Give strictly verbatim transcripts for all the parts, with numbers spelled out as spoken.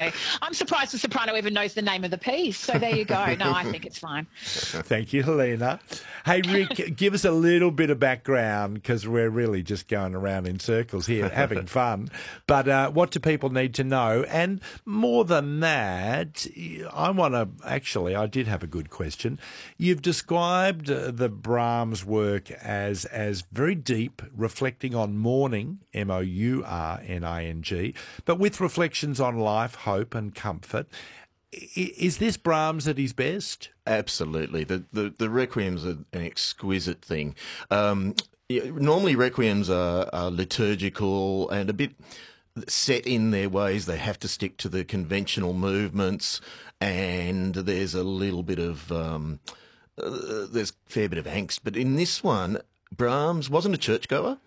exactly. I'm surprised the soprano even knows the name of the piece. So there you go. No, I think it's fine. Thank you, Helena. Hey, Rick, give us a little bit of background because we're really just going around in circles here, having fun. But uh, what do people need to know? And more than that, I want to actually, I did have a good question. You've described uh, the Brahms work as as very deep, reflecting on mourning, M O U R N I N G, but with reflections on life, hope and comfort. I- Is this Brahms at his best? Absolutely. The, the, the Requiem's are an exquisite thing. Um, yeah, normally Requiems are, are liturgical and a bit set in their ways. They have to stick to the conventional movements, and there's a little bit of... Um, uh, there's a fair bit of angst. But in this one, Brahms wasn't a churchgoer,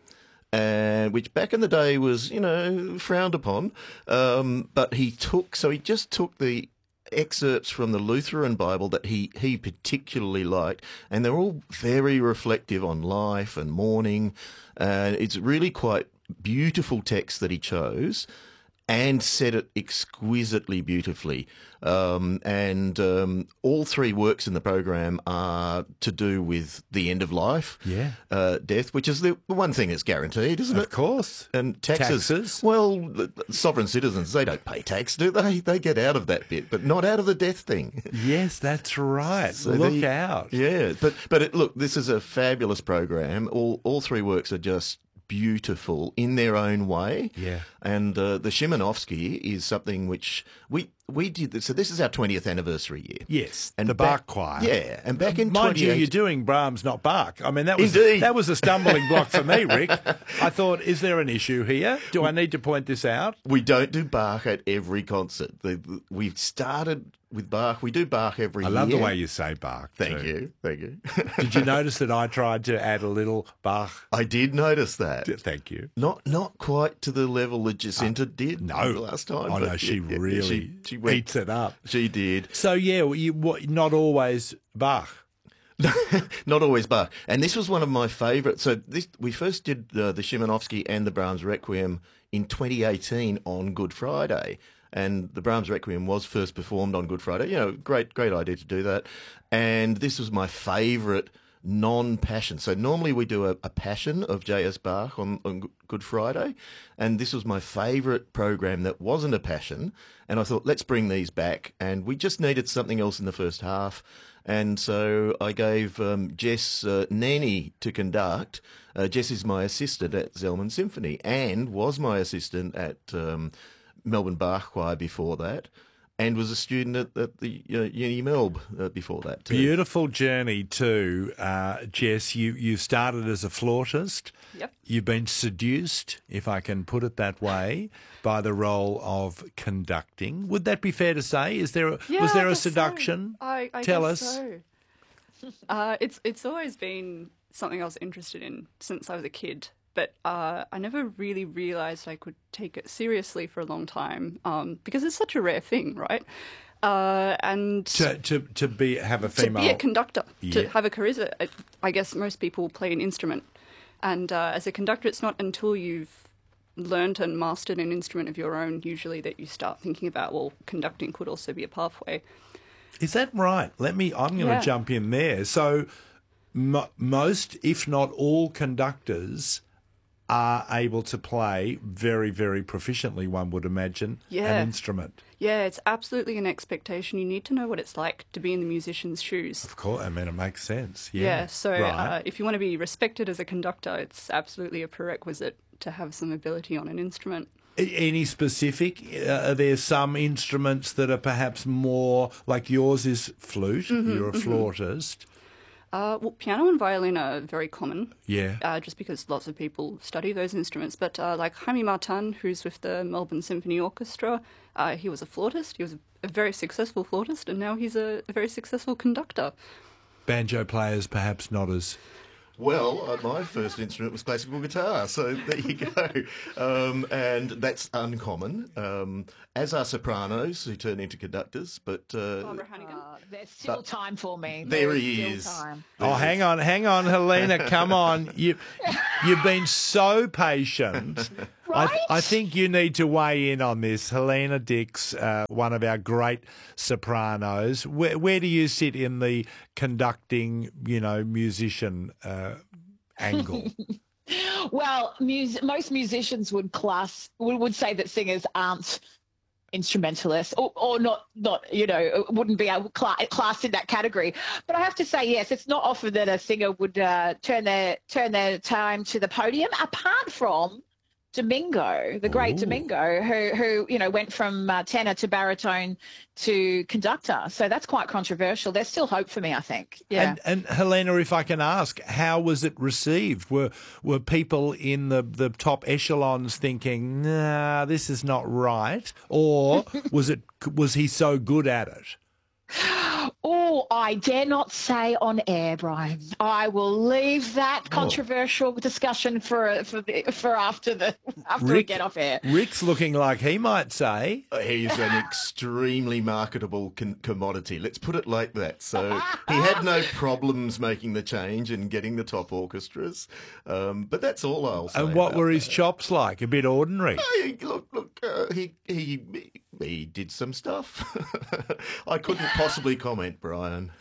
and which back in the day was, you know, frowned upon. Um, but he took... So he just took the excerpts from the Lutheran Bible that he, he particularly liked, and they're all very reflective on life and mourning. And it's really quite beautiful text that he chose and said it exquisitely beautifully. Um, and um, all three works in the program are to do with the end of life, Yeah. uh, death, which is the one thing that's guaranteed, isn't it? Of course. And taxes. Taxes. Well, the sovereign citizens, they don't pay tax, do they? They get out of that bit, but not out of the death thing. Yes, that's right. So Look the- out. Yeah, but but it, look, this is a fabulous program. All all three works are just beautiful in their own way. Yeah. And uh, the Szymanowski is something which we we did. So this is our twentieth anniversary year. Yes, And the back- Bach Choir. Yeah, and back in Mind you, twenty-eight you're doing Brahms, not Bach. I mean, that was Indeed. that was a stumbling block for me, Rick. I thought, is there an issue here? Do I need to point this out? we don't do Bach at every concert. The, the- we've started with Bach. We do Bach every I year. love the way you say Bach. Thank too. you, thank you. Did you notice that I tried to add a little Bach? I did notice that. Thank you. Not not quite to the level that Jacinta did No, the last time. Oh but no, she yeah, yeah, really she, she went, eats it up. She did. So yeah, well, you, what, not always Bach. Not always Bach. And this was one of my favourites. So this, we first did uh, the Szymanowski and the Brahms Requiem in twenty eighteen on Good Friday. And the Brahms Requiem was first performed on Good Friday. You know, great, great idea to do that. And this was my favourite non-passion. So normally we do a, a passion of J S Bach on, on Good Friday. And this was my favourite program that wasn't a passion. And I thought, let's bring these back. And we just needed something else in the first half. And so I gave um, Jess uh, Nanny to conduct. Uh, Jess is my assistant at Zelman Symphony and was my assistant at um, Melbourne Bach Choir before that, and was a student at, at the uh, Uni Melb uh, before that too. Beautiful journey too, uh, Jess. You you started as a flautist. Yep. You've been seduced, if I can put it that way, by the role of conducting. Would that be fair to say? Is there a, Yeah, was there I a guess so. seduction? I, I Tell guess us. So. Uh, it's it's always been something I was interested in since I was a kid, but uh, I never really realised I could take it seriously for a long time um, because it's such a rare thing, right? Uh, and To to to be have a female. to be a conductor, Yeah. to have a career, I- I guess most people play an instrument, and uh, as a conductor, it's not until you've learned and mastered an instrument of your own usually that you start thinking about, well, conducting could also be a pathway. Is that right? Let me. I'm going to Yeah. jump in there. So, mo most, if not all, conductors are able to play very, very proficiently. One would imagine Yeah. an instrument. Yeah, it's absolutely an expectation. You need to know what it's like to be in the musician's shoes. Of course, I mean it makes sense. Yeah. Yeah, so right. uh, if you want to be respected as a conductor, it's absolutely a prerequisite to have some ability on an instrument. A- Any specific? Uh, are there some instruments that are perhaps more like yours is flute? Mm-hmm, You're a flautist. Uh, well, piano and violin are very common, Yeah. uh, just because lots of people study those instruments. But uh, like Jaime Martin, who's with the Melbourne Symphony Orchestra, uh, he was a flautist. He was a very successful flautist, and now he's a, a very successful conductor. Banjo players perhaps not as. Well, uh, my first instrument was classical guitar, so there you go. Um, and that's uncommon, um, as are sopranos who turn into conductors. But uh, Barbara Hannigan. Uh, there's still But- time for me. there There he still is. time. Oh, hang on, hang on, Helena, come on. You, you've been so patient. I, right? I think you need to weigh in on this. Helena Dix, uh, one of our great sopranos. Where, where do you sit in the conducting, you know, musician uh, angle? Well, mus- most musicians would class would, would say that singers aren't instrumentalists, or, or not, not you know, wouldn't be able cla- classed in that category. But I have to say, yes, it's not often that a singer would uh, turn their turn their time to the podium, apart from Domingo, the great Ooh. Domingo, who who you know went from uh, tenor to baritone to conductor. So that's quite controversial. There's still hope for me, I think. Yeah. And, and Helena, if I can ask, how was it received? Were were people in the, the top echelons thinking, nah, this is not right, or was it was he so good at it? Oh, I dare not say on air, Brian. I will leave that controversial discussion for for the, for after the after we Rick- get off air. Rick's looking like he might say. He's an extremely marketable con- commodity. Let's put it like that. So he had no problems making the change and getting the top orchestras. Um, but that's all I'll say. And what about were his that. chops like? A bit ordinary. Hey, look, look, uh, he he he did some stuff. I couldn't possibly comment, Brian.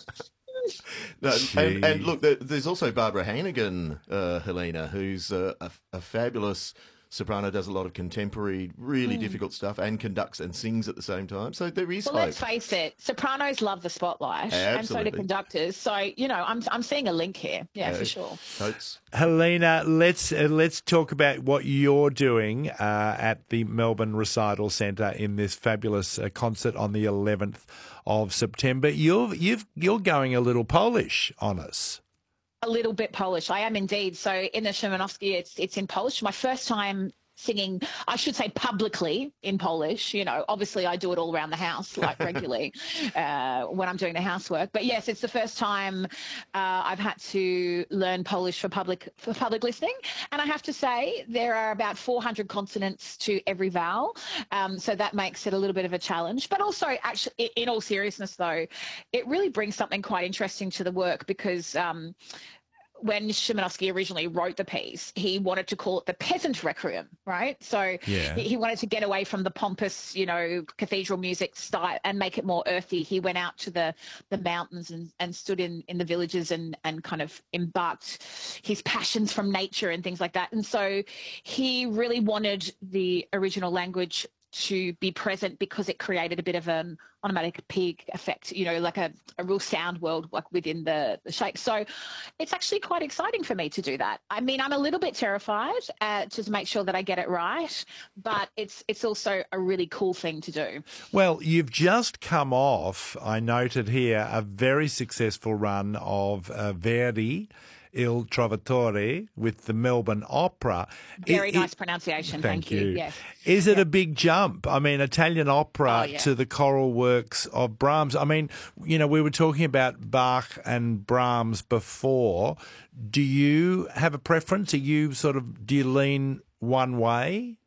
No, and, and look, there, there's also Barbara Hannigan, uh, Helena, who's uh, a, a fabulous soprano, does a lot of contemporary, really difficult stuff, and conducts and sings at the same time. So there is Well, hope. let's face it, sopranos love the spotlight, and so do Absolutely. conductors. So you know, I'm I'm seeing a link here. Yeah, Uh, for sure. Totes. Helena, let's uh, let's talk about what you're doing uh, at the Melbourne Recital Centre in this fabulous uh, concert on the eleventh of September. You're you've you're going a little Polish on us. A little bit Polish. I am indeed. So in the Szymanowski, it's it's in Polish. My first time singing, I should say publicly in Polish. You know, obviously I do it all around the house, like regularly uh, when I'm doing the housework. But yes, it's the first time uh, I've had to learn Polish for public for public listening. And I have to say there are about four hundred consonants to every vowel, um, so that makes it a little bit of a challenge. But also, actually, i- in all seriousness, though, it really brings something quite interesting to the work because. Um, when Szymanowski originally wrote the piece, he wanted to call it the peasant requiem, right? So Yeah. he, he wanted to get away from the pompous, you know, cathedral music style and make it more earthy. He went out to the, the mountains and, and stood in, in the villages and, and kind of embarked his passions from nature and things like that. And so he really wanted the original language to be present because it created a bit of an onomatopoeic effect, you know, like a, a real sound world like within the, the shape. So it's actually quite exciting for me to do that. I mean, I'm a little bit terrified uh, to make sure that I get it right, but it's it's also a really cool thing to do. Well, you've just come off, I noted here, a very successful run of uh, Verdi, Il Trovatore, with the Melbourne Opera. Very It- nice it- pronunciation. Thank, Thank, you. Yes. Is it a big jump? I mean, Italian opera Oh, yeah. to the choral works of Brahms. I mean, you know, we were talking about Bach and Brahms before. Do you have a preference? Are you sort of, do you lean one way?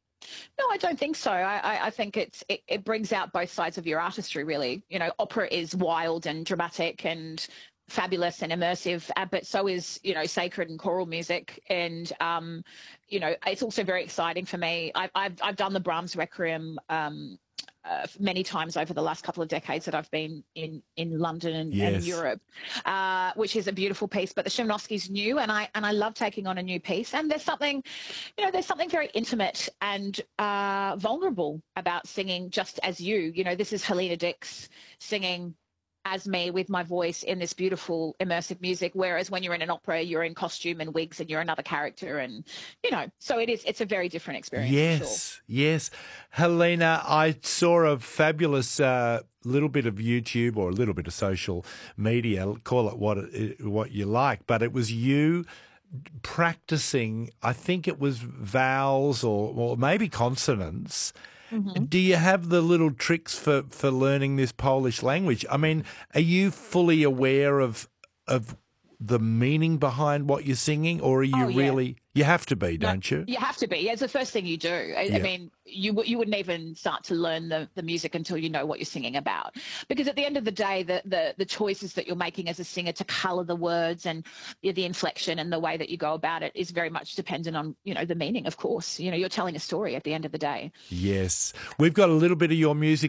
No, I don't think so. I, I, I think it's it, it brings out both sides of your artistry, really. You know, opera is wild and dramatic and fabulous and immersive, uh, but so is, you know, sacred and choral music. And, um, you know, it's also very exciting for me. I've, I've, I've done the Brahms Requiem um, uh, many times over the last couple of decades that I've been in, in London and, Yes. and Europe, uh, which is a beautiful piece. But the Szymanowski's new, and I and I love taking on a new piece. And there's something, you know, there's something very intimate and uh, vulnerable about singing just as you. You know, this is Helena Dix singing as me with my voice in this beautiful immersive music, whereas when you're in an opera you're in costume and wigs and you're another character, and you know, so it is it's a very different experience. for sure. Yes, yes. Helena, I saw a fabulous uh, little bit of YouTube or a little bit of social media, call it what it, what you like, but it was you practicing, I think it was vowels or, or maybe consonants. Mm-hmm. Do you have the little tricks for, for learning this Polish language? I mean, are you fully aware of of the meaning behind what you're singing, or are you Oh, yeah. really? You have to be, don't you? You have to be. It's the first thing you do. I, Yeah. I mean, you wou- you wouldn't even start to learn the, the music until you know what you're singing about. Because at the end of the day, the, the, the choices that you're making as a singer to colour the words and the, the inflection and the way that you go about it is very much dependent on, you know, the meaning, of course. You know, you're telling a story at the end of the day. Yes. We've got a little bit of your music